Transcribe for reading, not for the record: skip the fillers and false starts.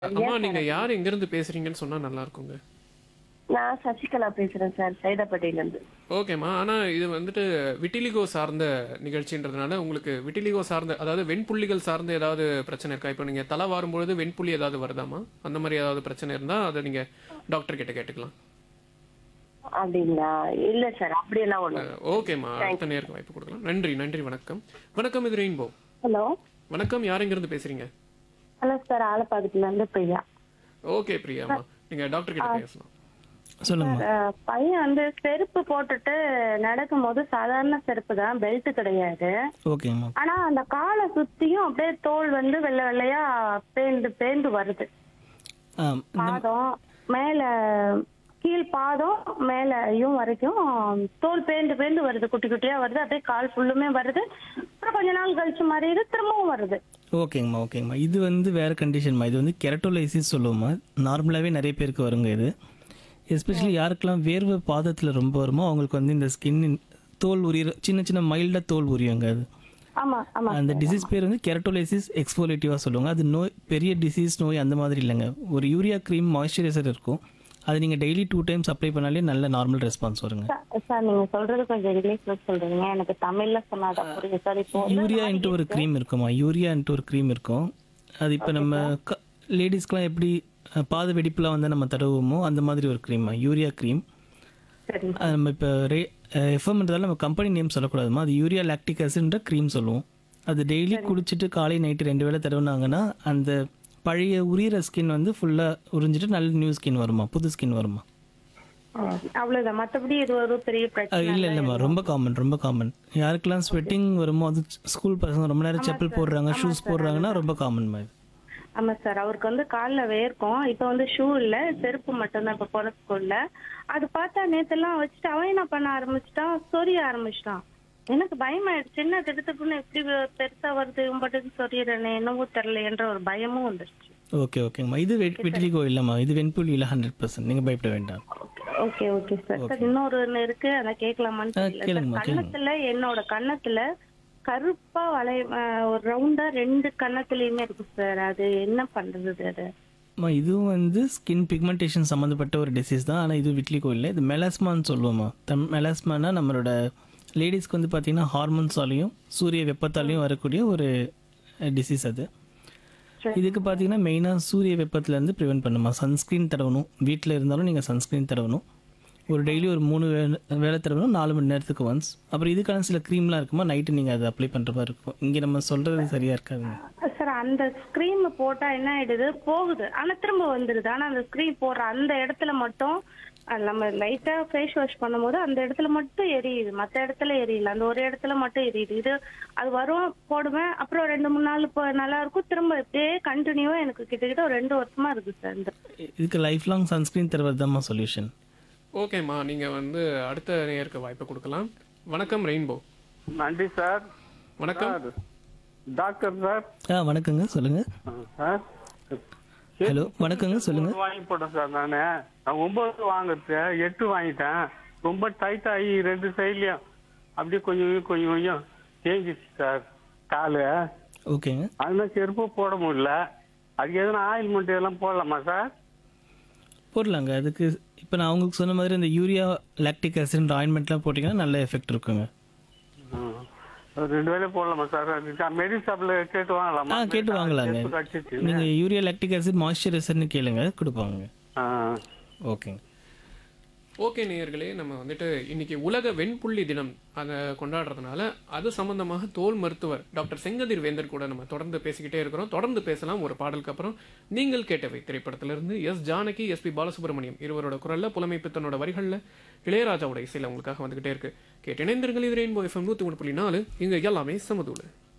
அம்மா ஏன் நீங்க சார் யார் எங்கிருந்து பேசுறீங்கன்னு சொன்னா நல்லா இருக்குங்க. நான் சசிகலா பேசுறேன் சார் சைதாப்பேட்டையில இருந்து. ஓகேம்மா. ஆனா இது வந்துட்டு விட்டிலிகோ சார்ந்த நிகழ்ச்சின்றதுனால உங்களுக்கு விட்டிலிகோ சார்ந்த அதாவது வெண்புள்ளிகள் சார்ந்த ஏதாவது பிரச்சனை இருக்கா? இப்போ நீங்க தலை வாரும்பொழுது வெண்புள்ளி ஏதாவது வருதாமா? அந்த மாதிரி ஏதாவது பிரச்சனை இருந்தா அதை நீங்க டாக்டர் கிட்ட கேட்டுக்கலாம். அப்படிங்களா? இல்ல சார் அப்படியெல்லாம் ஒண்ணும் இல்ல. ஓகேம்மா. அடுத்த தேங்க்யூ. நேருக்கு வாய்ப்பு கொடுக்கலாம். நன்றி நன்றி. வணக்கம். வணக்கம், இது ரெயின்போ. ஹலோ. வணக்கம், யார் எங்கிருந்து பேசுறீங்க? ஹலோ சார், ஆலப்பாக்கத்துல இருந்து பிரியா. ஓகே பிரியாம்மா, நீங்க டாக்டர் கிட்ட பேசலாம். சொல்லுங்கம்மா. பையன் வந்து செருப்பு போட்டுட்டு நடக்கும்போது சாதாரண செருப்பு தான், பெல்ட் கிடையாது. ஓகேங்கம்மா. ஆனா அந்த காலை சுத்தியும் அப்படியே தோல் வந்து வெள்ளை வெள்ளையா பேந்து பேந்து வருது. பாதம் மேல கீழ் பாதம் மேலயும் வரைக்கும் தோல் பேந்து பேந்து வருது, குட்டி குட்டியா வருது. அப்படியே கால் ஃபுல்லுமே வருது. அப்புறம் கொஞ்ச நாள் கழிச்சு மாறிடுது, திரும்பவும் வருது. ஓகேங்கம்மா ஓகேங்கம்மா. இது வந்து வேறு கண்டிஷன்மா. இது வந்து கெரட்டோலைசிஸ் சொல்லுவோம்மா. நார்மலாகவே நிறைய பேருக்கு வருங்க இது. எஸ்பெஷலி யாருக்கெல்லாம் வேர்வை பாதத்தில் ரொம்ப வருமோ அவங்களுக்கு வந்து இந்த ஸ்கின் தோல் உரியிற சின்ன சின்ன மைல்டாக தோல் உரியுங்க அது. ஆமா ஆமா அந்த சார். டிசீஸ் பேர் வந்து கெரட்டோலைசிஸ் எக்ஸ்ஃபோலேட்டிவாக சொல்லுவாங்க. அது நோய், பெரிய டிசீஸ் நோய் அந்த மாதிரி இல்லைங்க. ஒரு யூரியா க்ரீம் மாய்ஸ்சரைசர் இருக்கும், அது நீங்கள் டெய்லி 2 டைம்ஸ் அப்ளை பண்ணாலே நல்ல நார்மல் ரெஸ்பான்ஸ் வருங்க. சார் நீங்க சொல்றது கொஞ்சம் இங்கிலீஷ்ல சொல்றீங்க, எனக்கு தமிழ்ல சொன்னாதான் புரியுது சார். இப்போ யூரியான்ட்டு ஒரு க்ரீம் இருக்குமா, யூரியான்ட்டு ஒரு க்ரீம் இருக்கும். அது இப்போ நம்ம லேடிஸ்க்கெலாம் எப்படி பாத வெடிப்புலாம் வந்து நம்ம தடவுமோ அந்த மாதிரி ஒரு க்ரீம்மா, யூரியா க்ரீம். சரிங்க அது நம்ம இப்போ எஃப்எம்ன்றதால நம்ம கம்பெனி நேம் சொல்லக்கூடாதுமா. அது யூரியா லாக்டிக் ஆசிட்ன்ற க்ரீம் சொல்லுவோம். அது டெய்லி குடிச்சிட்டு காலை நைட்டு 2 வேளை தடவுனாங்கன்னா அந்த பழைய உரியிற ஸ்கின் வந்து ஃபுல்லாக உறிஞ்சிட்டு நல்ல நியூ ஸ்கின் வருமா, புது ஸ்கின் வருமா. அவ்வளவுதான், மத்தபடி இது ஒரு பெரிய பிரச்சனை இல்லை இல்லைம்மா, ரொம்ப காமன் ரொம்ப காமன். யாருக்கெல்லாம் ஸ்வெட்டிங் வருமோ, அது ஸ்கூல் பசங்க ரொம்ப நேரம் செப்பல் போடுறாங்க, ஷூஸ் போடுறாங்கன்னா ரொம்ப காமன்மா இது. ஆமா சார், அவருக்கு வந்து கால்ல வேர்க்கும். இப்ப வந்து ஷூ இல்ல, செருப்பு மட்டும்தான் இப்ப போற ஸ்கூல்ல. அது பார்த்தா நேத்தெல்லாம் வச்சுட்டு அவன் என்ன பண்ண ஆரம்பிச்சிட்டான், சொரிய ஆரம்பிச்சிட்டான். எனக்கு பயமாயிடுச்சு, என்ன திடுத்துப்புன்னு எப்படி பெருசா வருது இவன்பட்டுக்கு சொரியறனே என்னவோ தெரியல என்ற ஒரு பயமும் வந்துருச்சு. ஓகே ஓகேங்கம்மா. இது வெட்டிலிகோ இல்லைம்மா, இது வெண்புலி இல்லை 100%. நீங்கள் பயப்பட வேண்டாம். Okay okay sir. சார் இன்னொரு ஒண்ணு இருக்கு, அதை கேட்கலாமான்னு தெரியல. கேளுங்கம்மா, சார், கன்னத்துல என்னோட கன்னத்துல கருப்பா ஒரு ரவுண்டா 2 கன்னத்துலயுமே இருக்கு சார். அது என்ன பண்றது அது? அம்மா இதுவும் வந்து ஸ்கின் பிக்மெண்டேஷன் சம்மந்தப்பட்ட ஒரு டிசீஸ் தான். ஆனால் இது விட்லிகோ இல்லை, இது மெலாஸ்மான்னு சொல்லுவோம்மா. மெலாஸ்மானா நம்மளோட லேடிஸ்க்கு வந்து பார்த்திங்கன்னா ஹார்மோன்ஸாலையும் சூரிய வெப்பத்தாலையும் வரக்கூடிய ஒரு டிசீஸ் அது. இதுக்கு பார்த்தீங்கன்னா மெயினாக சூரிய வெப்பத்துலேருந்து ப்ரிவென்ட் பண்ணுமா. சன்ஸ்க்ரீன் தடவணும், வீட்டில் இருந்தாலும் நீங்கள் சன்ஸ்க்ரீன் தடவணும். ஒரு டெய்லி ஒரு 3 வேளை தடவணும், 4 மணி நேரத்துக்கு ஒன்ஸ். அப்புறம் இதுக்கான சில க்ரீம்லாம் இருக்குமா, நைட்டு நீங்கள் அதை அப்ளை பண்ணுற மாதிரி இருக்கும். இங்கே நம்ம சொல்கிறது சரியாக இருக்காதுங்க சார். அந்த ஸ்கிரீம் போட்டா என்ன ஆயிடுது, போகுது ஆனா திரும்ப வந்துடுது. ஆனா அந்த ஸ்கிரீம் போடுற அந்த இடத்துல மட்டும் நம்ம லைட்டா ஃபேஸ் வாஷ் பண்ணும்போது அந்த இடத்துல மட்டும் எரியுது, மத்த இடத்துல எரியல, அந்த ஒரு இடத்துல மட்டும் எரியுது. இது அது வரும், போடுவேன், அப்புறம் 2-3 நாள் இப்போ நல்லா இருக்கும், திரும்ப இப்படியே கண்டினியூவா எனக்கு கிட்டத்தட்ட ஒரு 2 வருஷமா இருக்கு சார். இதுக்கு லைஃப் லாங் சன்ஸ்க்ரீன் தருவது தான் சொல்யூஷன். ஓகேம்மா, நீங்க வந்து அடுத்த நேருக்கு வாய்ப்பு கொடுக்கலாம். வணக்கம் ரெயின்போ. நன்றி சார். வணக்கம் சார், டாக்டர் சார். வணக்கங்க, சொல்லுங்கள். சார் ஹலோ வணக்கங்க, சொல்லுங்கள். வாங்கி போட்டேன் சார். நான் 9 வாங்குறது 8 வாங்கிட்டேன். ரொம்ப டைட் ஆகி 2 சைட்லயும் அப்படியே கொஞ்சம் கொஞ்சம் தேஞ்சிச்சு சார் காலு. ஓகேங்க. அதனால செருப்பு போட முடியல. அதுக்கு எதனா ஆயில்மெண்ட் இதெல்லாம் போடலாமா சார்? போடலாங்க. அதுக்கு இப்போ நான் உங்களுக்கு சொன்ன மாதிரி இந்த யூரியா லாக்டிக் ஆசிட் ஆயின்மெண்ட்லாம் போட்டிங்கன்னா நல்ல எஃபெக்ட் இருக்குங்க. 2 வேளை போடலாமா சார்? மெடிக்கல் ஷாப்ல கேட்டு வாங்கலாமா? கேட்டு வாங்கலாங்க. நீங்கள் யூரியா லாக்டிக் ஆசிட் மாய்ஸ்சரைசர்னு கேளுங்க, கொடுப்பாங்க. ஓகேங்க. ஓகே நேயர்களே, நம்ம வந்துட்டு இன்னைக்கு உலக வெண்புள்ளி தினம் அதை கொண்டாடுறதுனால அது சம்பந்தமாக தோல் மருத்துவர் டாக்டர் செங்கதிர் வேந்தர் கூட நம்ம தொடர்ந்து பேசிக்கிட்டே இருக்கிறோம். தொடர்ந்து பேசலாம் ஒரு பாடலுக்கு அப்புறம். நீங்கள் கேட்டவை திரைப்படத்திலிருந்து எஸ் ஜானகி, எஸ்பி பாலசுப்ரமணியம் இருவரோட குரல்ல, புலமை பித்தனோட வரிகள்ல, இளையராஜாவோட இசையில் உங்களுக்காக வந்துகிட்டே இருக்கு. கேட்டு இணைந்திருங்கள். இது ரெயின்போ FM 103.4. இங்க எல்லாமே சமதூளு.